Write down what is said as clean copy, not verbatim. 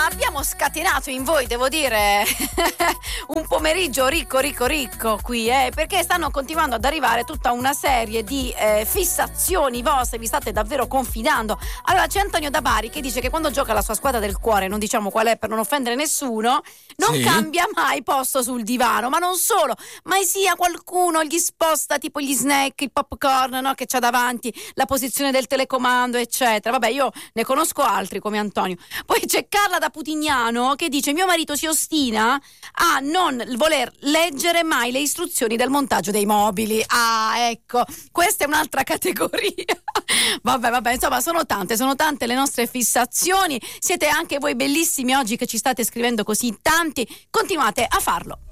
abbiamo scatenato in voi, devo dire, un pomeriggio ricco qui, perché stanno continuando ad arrivare tutta una serie di fissazioni vostre, vi state davvero confidando. Allora c'è Antonio da Bari che dice che quando gioca la sua squadra del cuore, non diciamo qual è per non offendere nessuno, non cambia mai posto sul divano, ma non solo, mai sia qualcuno gli sposta tipo gli snack, il popcorn, no, che c'ha davanti, la posizione del telecomando, eccetera. Vabbè, io ne conosco altri come Antonio. Poi c'è Carla da Putignano che dice: mio marito si ostina a non voler leggere mai le istruzioni del montaggio dei mobili. Ah, ecco, questa è un'altra categoria. Vabbè, insomma, sono tante le nostre fissazioni. Siete anche voi bellissimi oggi che ci state scrivendo così tanti. Continuate a farlo.